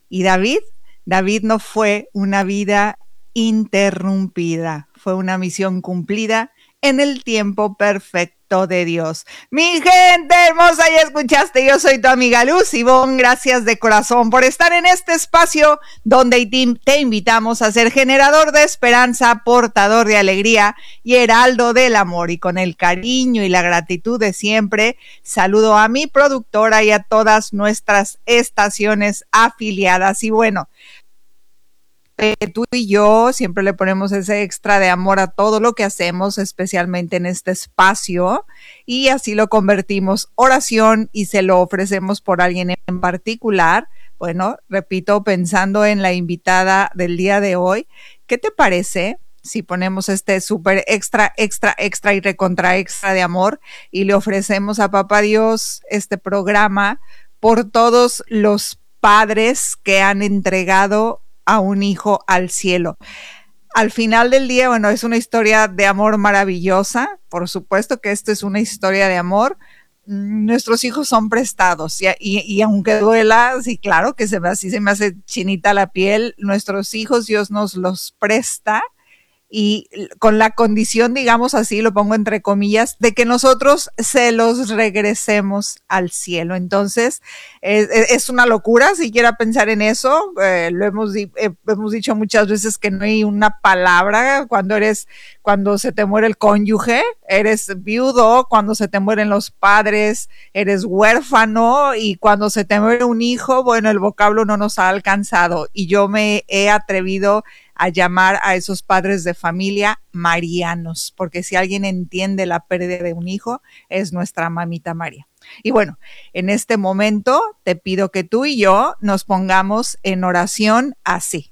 Y David no fue una vida interrumpida, fue una misión cumplida en el tiempo perfecto de Dios. Mi gente hermosa, ya escuchaste, yo soy tu amiga Luz Ivonne, gracias de corazón por estar en este espacio donde te invitamos a ser generador de esperanza, portador de alegría y heraldo del amor. Y con el cariño y la gratitud de siempre, saludo a mi productora y a todas nuestras estaciones afiliadas. Y bueno, tú y yo siempre le ponemos ese extra de amor a todo lo que hacemos, especialmente en este espacio, y así lo convertimos oración y se lo ofrecemos por alguien en particular. Bueno, repito, pensando en la invitada del día de hoy, ¿qué te parece si ponemos este súper extra y recontra extra de amor y le ofrecemos a Papá Dios este programa por todos los padres que han entregado a un hijo al cielo? Al final del día, bueno, es una historia de amor maravillosa. Por supuesto que esto es una historia de amor. Nuestros hijos son prestados y aunque duela, sí, claro que así se me hace chinita la piel. Nuestros hijos Dios nos los presta y con la condición, digamos así, lo pongo entre comillas, de que nosotros se los regresemos al cielo. Entonces, es una locura siquiera pensar en eso. Hemos dicho muchas veces que no hay una palabra cuando se te muere el cónyuge, eres viudo, cuando se te mueren los padres, eres huérfano, y cuando se te muere un hijo, bueno, el vocablo no nos ha alcanzado. Y yo me he atrevido a llamar a esos padres de familia marianos, porque si alguien entiende la pérdida de un hijo, es nuestra mamita María. Y bueno, en este momento te pido que tú y yo nos pongamos en oración así.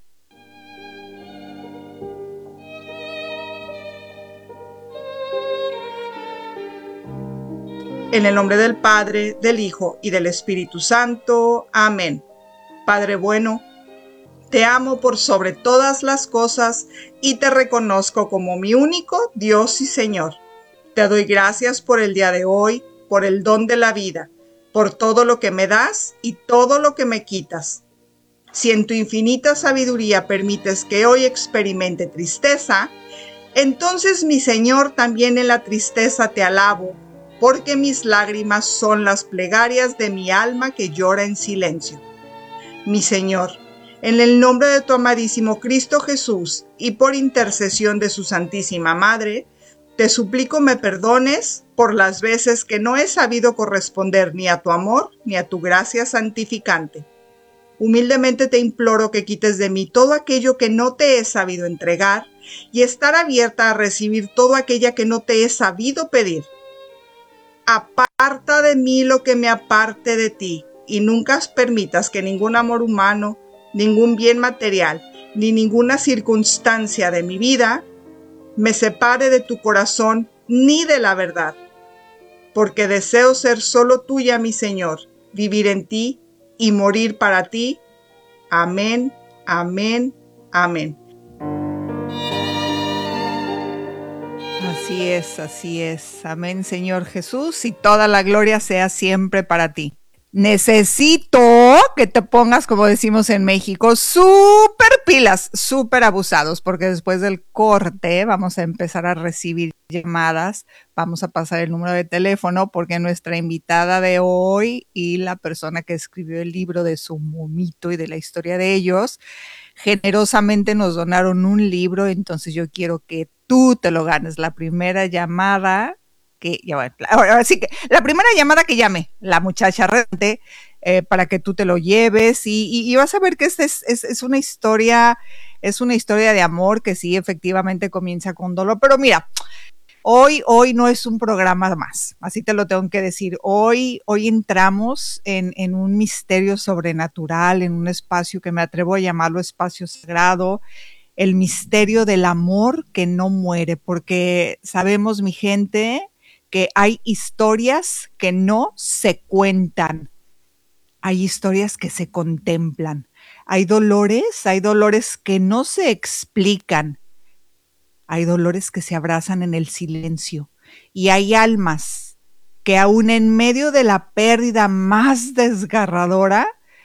En el nombre del Padre, del Hijo y del Espíritu Santo. Amén. Padre bueno, te amo por sobre todas las cosas y te reconozco como mi único Dios y Señor. Te doy gracias por el día de hoy, por el don de la vida, por todo lo que me das y todo lo que me quitas. Si en tu infinita sabiduría permites que hoy experimente tristeza, entonces, mi Señor, también en la tristeza te alabo, porque mis lágrimas son las plegarias de mi alma que llora en silencio. Mi Señor, en el nombre de tu amadísimo Cristo Jesús y por intercesión de su Santísima Madre, te suplico me perdones por las veces que no he sabido corresponder ni a tu amor ni a tu gracia santificante. Humildemente te imploro que quites de mí todo aquello que no te he sabido entregar y estar abierta a recibir todo aquello que no te he sabido pedir. Aparta de mí lo que me aparte de ti y nunca permitas que ningún amor humano, ningún bien material, ni ninguna circunstancia de mi vida me separe de tu corazón ni de la verdad, porque deseo ser solo tuya, mi Señor, vivir en ti y morir para ti. Amén, amén, amén. Así es. Amén, Señor Jesús, y toda la gloria sea siempre para ti. Necesito que te pongas, como decimos en México, súper pilas, súper abusados, porque después del corte vamos a empezar a recibir llamadas, vamos a pasar el número de teléfono, porque nuestra invitada de hoy y la persona que escribió el libro de su momito y de la historia de ellos, generosamente nos donaron un libro, entonces yo quiero que tú te lo ganes. La primera llamada que ya bueno, así que la primera llamada que llame la muchacha rente para que tú te lo lleves y vas a ver que es una historia de amor que sí efectivamente comienza con dolor, pero mira, hoy no es un programa más, así te lo tengo que decir. Hoy entramos en un misterio sobrenatural, en un espacio que me atrevo a llamarlo espacio sagrado, el misterio del amor que no muere, porque sabemos, mi gente, que hay historias que no se cuentan, hay historias que se contemplan, hay dolores que no se explican, hay dolores que se abrazan en el silencio y hay almas que aún en medio de la pérdida más desgarradora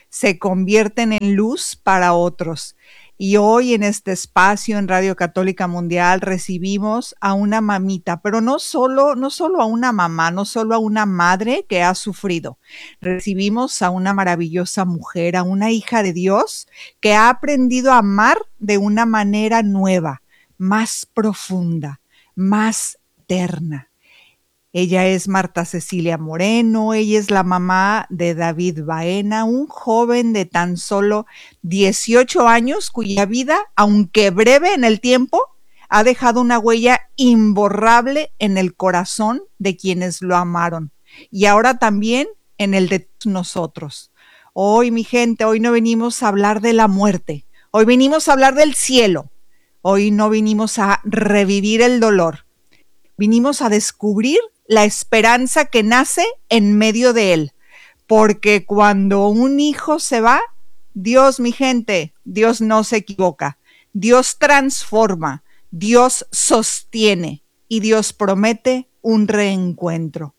se convierten en luz para otros. Y hoy en este espacio en Radio Católica Mundial recibimos a una mamita, pero no solo a una mamá, no solo a una madre que ha sufrido. Recibimos a una maravillosa mujer, a una hija de Dios que ha aprendido a amar de una manera nueva, más profunda, más eterna. Ella es Marta Cecilia Moreno, ella es la mamá de David Baena, un joven de tan solo 18 años cuya vida, aunque breve en el tiempo, ha dejado una huella imborrable en el corazón de quienes lo amaron y ahora también en el de nosotros. Hoy, mi gente, hoy no venimos a hablar de la muerte, hoy venimos a hablar del cielo, hoy no vinimos a revivir el dolor, vinimos a descubrir la esperanza que nace en medio de él. Porque cuando un hijo se va, Dios, mi gente, Dios no se equivoca. Dios transforma, Dios sostiene y Dios promete un reencuentro.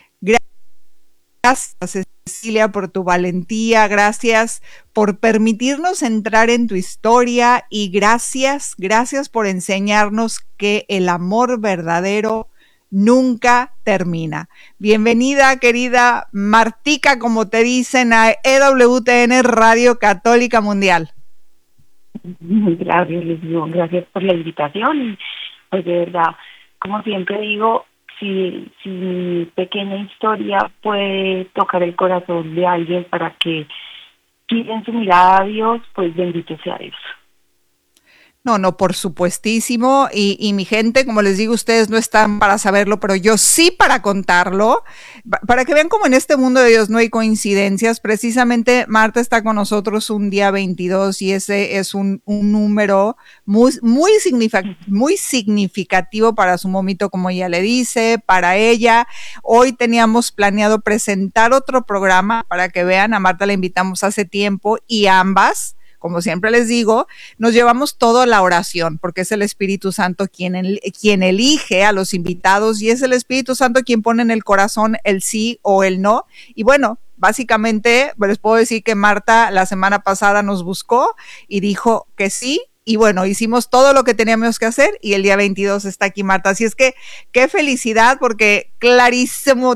Gracias, Cecilia, por tu valentía, gracias por permitirnos entrar en tu historia y gracias por enseñarnos que el amor verdadero nunca termina. Bienvenida, querida Martica, como te dicen, a EWTN Radio Católica Mundial. Gracias, les digo, gracias por la invitación. Pues de verdad, como siempre digo, si mi pequeña historia puede tocar el corazón de alguien para que giren su mirada a Dios, pues bendito sea Dios. No, por supuestísimo. Y mi gente, como les digo, ustedes no están para saberlo, pero yo sí para contarlo, para que vean cómo en este mundo de Dios no hay coincidencias. Precisamente Marta está con nosotros un día 22 y ese es un número muy significativo para su momito, como ella le dice, para ella. Hoy teníamos planeado presentar otro programa para que vean, a Marta la invitamos hace tiempo y ambas, como siempre les digo, nos llevamos todo a la oración, porque es el Espíritu Santo quien elige a los invitados y es el Espíritu Santo quien pone en el corazón el sí o el no. Y bueno, básicamente les puedo decir que Marta la semana pasada nos buscó y dijo que sí. Y bueno, hicimos todo lo que teníamos que hacer y el día 22 está aquí Marta. Así es que qué felicidad, porque clarísimo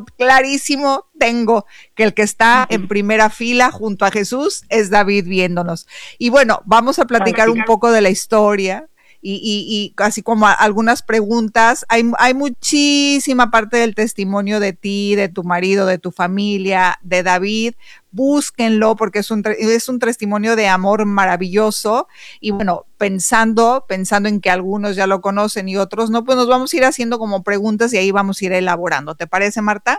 tengo que el que está en primera fila junto a Jesús es David viéndonos. Y bueno, vamos a platicar un poco de la historia. Y así como algunas preguntas, hay muchísima parte del testimonio de ti, de tu marido, de tu familia, de David. Búsquenlo porque es un testimonio de amor maravilloso. Y bueno, pensando en que algunos ya lo conocen y otros no, pues nos vamos a ir haciendo como preguntas y ahí vamos a ir elaborando. ¿Te parece, Marta?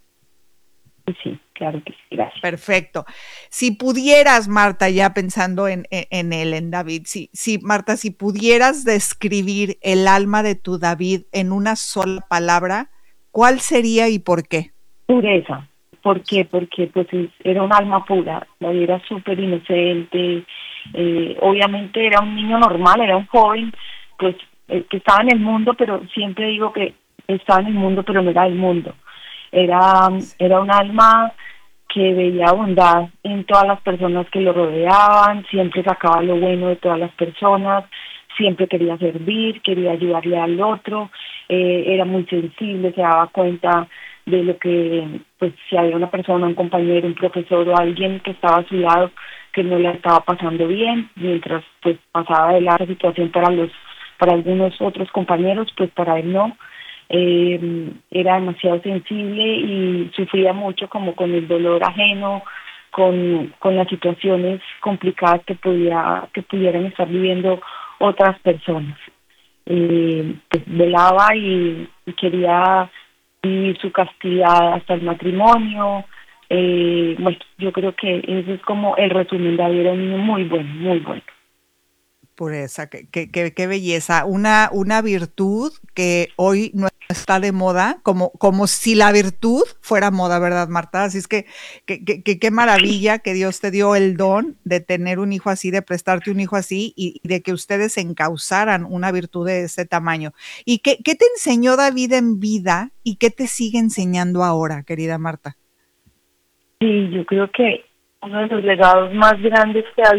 Sí, claro que sí, gracias. Perfecto. Si pudieras, Marta, ya pensando en él, en David, Marta, si pudieras describir el alma de tu David en una sola palabra, ¿cuál sería y por qué? Pureza. ¿Por qué? Porque pues era un alma pura, David era súper inocente, obviamente era un niño normal, era un joven, pues que estaba en el mundo, pero siempre digo que estaba en el mundo, pero no era del mundo. Era un alma que veía bondad en todas las personas que lo rodeaban, siempre sacaba lo bueno de todas las personas, siempre quería servir, quería ayudarle al otro, era muy sensible, se daba cuenta de lo que, pues si había una persona, un compañero, un profesor o alguien que estaba a su lado que no la estaba pasando bien, mientras pues pasaba de la situación para algunos otros compañeros, pues para él no. Era demasiado sensible y sufría mucho como con el dolor ajeno, con las situaciones complicadas que pudieran estar viviendo otras personas. Pues velaba y quería vivir su castidad hasta el matrimonio. Bueno, yo creo que ese es como el resumen. David era un niño muy bueno, muy bueno. Pureza, qué belleza, una virtud que hoy no está de moda, como si la virtud fuera moda, ¿verdad, Marta? Así es que qué maravilla que Dios te dio el don de tener un hijo así, de prestarte un hijo así y de que ustedes encauzaran una virtud de ese tamaño. ¿Y qué te enseñó David en vida y qué te sigue enseñando ahora, querida Marta? Sí, yo creo que uno de los legados más grandes que ha